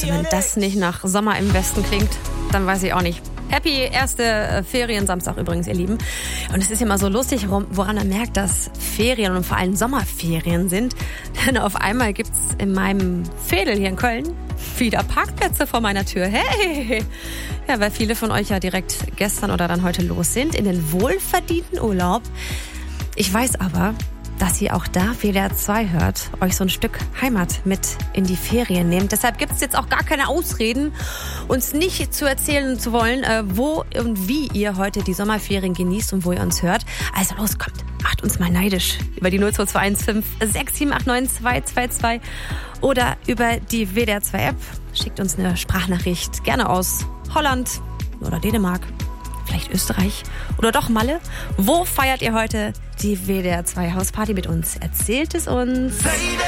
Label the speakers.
Speaker 1: Also wenn das nicht nach Sommer im Westen klingt, dann weiß ich auch nicht. Happy erste Feriensamstag übrigens, ihr Lieben. Und es ist immer so lustig, woran man merkt, dass Ferien und vor allem Sommerferien sind. Denn auf einmal gibt's in meinem Veedel hier in Köln wieder Parkplätze vor meiner Tür. Hey! Ja, weil viele von euch ja direkt gestern oder dann heute los sind in den wohlverdienten Urlaub. Ich weiß aber, dass ihr auch da WDR 2 hört, euch so ein Stück Heimat mit in die Ferien nehmt. Deshalb gibt es jetzt auch gar keine Ausreden, uns nicht zu erzählen zu wollen, wo und wie ihr heute die Sommerferien genießt und wo ihr uns hört. Also los, kommt, macht uns mal neidisch über die 02215 6789 222 oder über die WDR 2 App. Schickt uns eine Sprachnachricht, gerne aus Holland oder Dänemark. Vielleicht Österreich oder doch Malle. Wo feiert ihr heute die WDR 2 Hausparty mit uns? Erzählt es uns.